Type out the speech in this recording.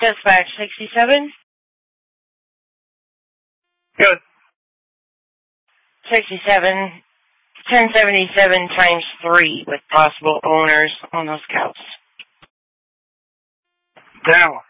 Dispatch 67. Good. 67. 1077 times 3 with possible owners on those cows. Down.